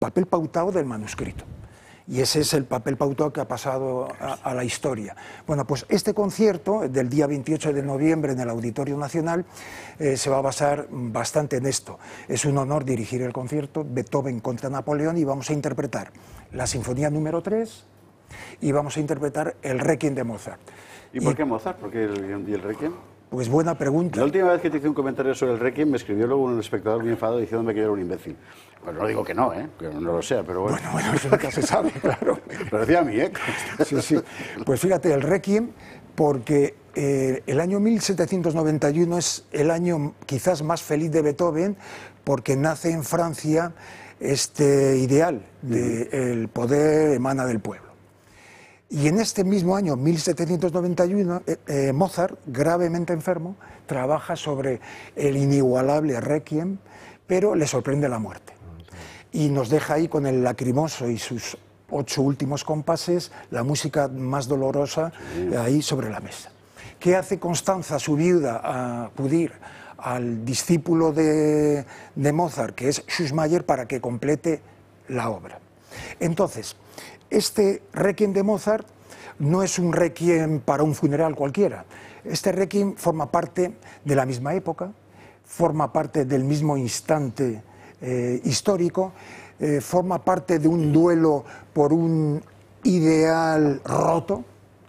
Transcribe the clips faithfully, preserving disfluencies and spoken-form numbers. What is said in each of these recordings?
papel pautado del manuscrito. Y ese es el papel pautado que ha pasado a, a la historia. Bueno, pues este concierto del día veintiocho de noviembre en el Auditorio Nacional eh, se va a basar bastante en esto. Es un honor dirigir el concierto Beethoven contra Napoleón y vamos a interpretar la Sinfonía número tres y vamos a interpretar el Requiem de Mozart. ¿Y por qué Mozart? ¿Por qué el, y el Requiem? Pues buena pregunta. La última vez que te hice un comentario sobre el Requiem me escribió luego un espectador muy enfadado diciéndome que yo era un imbécil. Bueno, no digo que no, ¿eh? Que no lo sea, pero bueno. Bueno, bueno, eso nunca se sabe, claro. Lo decía a mí, ¿eh? Sí, sí. Pues fíjate, el Requiem, porque eh, el año mil setecientos noventa y uno es el año quizás más feliz de Beethoven, porque nace en Francia este ideal de el poder emana del pueblo. Y en este mismo año, mil setecientos noventa y uno, eh, eh, Mozart, gravemente enfermo, trabaja sobre el inigualable Requiem, pero le sorprende la muerte. Y nos deja ahí con el Lacrimoso y sus ocho últimos compases, la música más dolorosa, sí, ahí sobre la mesa. ¿Qué hace Constanza, su viuda, a acudir al discípulo de, de Mozart, que es Schussmayer, para que complete la obra? Entonces, este Requiem de Mozart no es un Requiem para un funeral cualquiera. Este Requiem forma parte de la misma época, forma parte del mismo instante eh, histórico, eh, forma parte de un duelo por un ideal roto,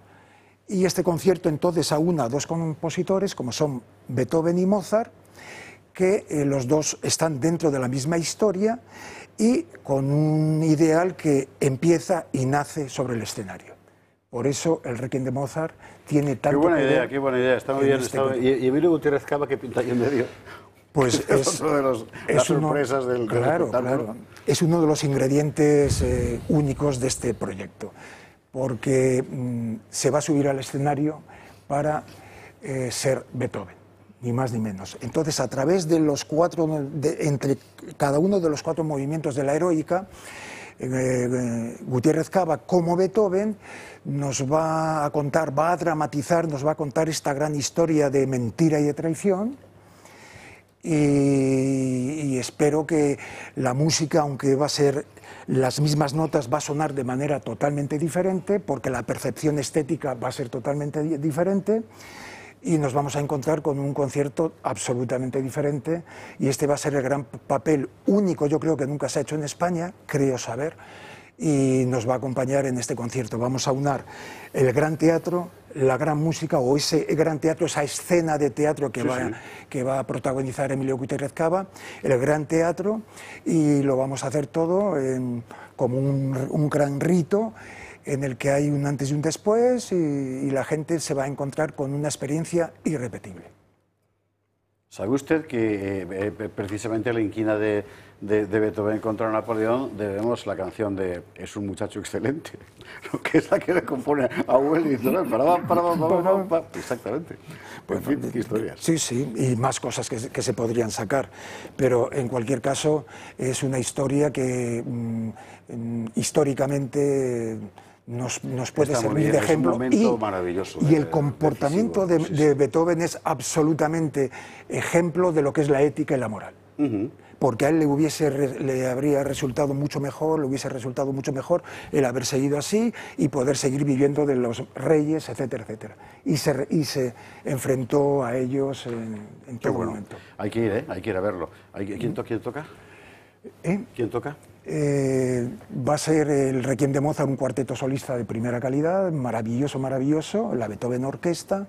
y este concierto entonces aúna a dos compositores, como son Beethoven y Mozart, que eh, los dos están dentro de la misma historia y con un ideal que empieza y nace sobre el escenario. Por eso el Requiem de Mozart tiene tanto Qué buena poder. idea, qué buena idea. Está muy bien. Este Está... Y, y Emilio Gutiérrez Cava, que pinta ahí en medio. Pues es, es uno de los, es las uno, sorpresas del, claro, del espectáculo. Claro. Es uno de los ingredientes eh, únicos de este proyecto, porque mmm, se va a subir al escenario para eh, ser Beethoven, ni más ni menos. Entonces, a través de los cuatro, de, entre cada uno de los cuatro movimientos de la heroica, eh, eh, Gutiérrez Cava, como Beethoven, nos va a contar, va a dramatizar, nos va a contar esta gran historia de mentira y de traición. Y, y espero que la música, aunque va a ser las mismas notas, va a sonar de manera totalmente diferente, porque la percepción estética va a ser totalmente diferente, y nos vamos a encontrar con un concierto absolutamente diferente, y este va a ser el gran papel único, yo creo, que nunca se ha hecho en España, creo saber, y nos va a acompañar en este concierto. Vamos a unar el gran teatro, la gran música, o ese gran teatro, esa escena de teatro que, sí, va, sí. que va a protagonizar Emilio Gutiérrez Cava, el gran teatro, y lo vamos a hacer todo en, como un, un gran rito en el que hay un antes y un después, y, y la gente se va a encontrar con una experiencia irrepetible. ¿Sabe usted que eh, precisamente a la inquina de, de, de Beethoven contra Napoleón debemos la canción de Es un muchacho excelente, que es la que le compone a Wellington? Para, para, para, para, para, para. Exactamente. Pues, en fin, qué historias. Sí, sí, y más cosas que, que se podrían sacar, pero en cualquier caso es una historia que mm, históricamente nos, nos puede Está servir de ejemplo, es un momento y, maravilloso, y el comportamiento de, sí, de sí. Beethoven es absolutamente ejemplo de lo que es la ética y la moral. Uh-huh. Porque a él le, hubiese, le habría resultado mucho mejor, le hubiese resultado mucho mejor el haber seguido así y poder seguir viviendo de los reyes, etcétera, etcétera. Y se, y se enfrentó a ellos en, en todo bueno. momento. Hay que ir, ¿eh? Hay que ir a verlo. Hay que, ¿quién, to, ¿Quién toca? ¿Eh? ¿Quién toca? Eh, va a ser el Requiem de Mozart, un cuarteto solista de primera calidad, maravilloso, maravilloso, la Beethoven Orquesta,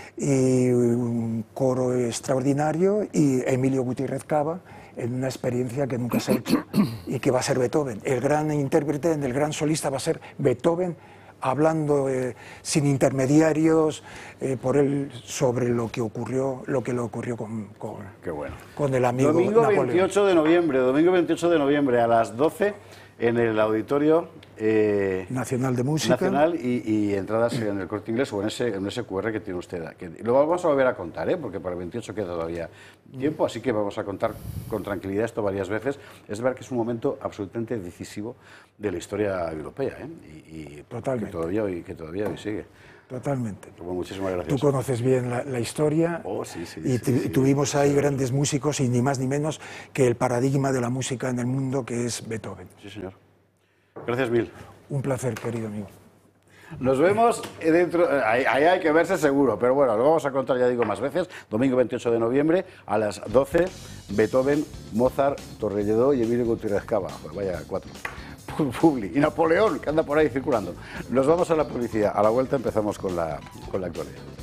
y un coro extraordinario, y Emilio Gutiérrez Cava, en una experiencia que nunca se ha hecho y que va a ser Beethoven. El gran intérprete, el gran solista va a ser Beethoven, hablando eh, sin intermediarios eh, por él sobre lo que ocurrió, lo que le ocurrió con, con, Qué bueno. con el amigo Domingo Napoleón. veintiocho de noviembre, domingo veintiocho de noviembre a las doce en el Auditorio eh, Nacional de Música. Nacional y, y entradas en el Corte Inglés o en ese, en ese cu erre que tiene usted. Que luego vamos a volver a contar, ¿eh? Porque para el veintiocho queda todavía tiempo, así que vamos a contar con tranquilidad esto varias veces. Es verdad que es un momento absolutamente decisivo de la historia europea, ¿eh? Y, y Totalmente. Que todavía hoy, que todavía hoy sigue. Totalmente. Bueno, muchísimas gracias. Tú conoces bien la, la historia oh, sí, sí, y sí, sí, tuvimos sí, ahí sí. grandes músicos y ni más ni menos que el paradigma de la música en el mundo, que es Beethoven. Sí, señor. Gracias mil. Un placer, querido amigo. Nos vemos dentro, ahí, ahí hay que verse seguro, pero bueno, lo vamos a contar, ya digo, más veces. Domingo veintiocho de noviembre a las doce, Beethoven, Mozart, Torrelledó y Emilio Gutiérrez Cava. Pues vaya cuatro. Publi y Napoleón, que anda por ahí circulando. Nos vamos a la publicidad. A la vuelta empezamos con la, con la actualidad.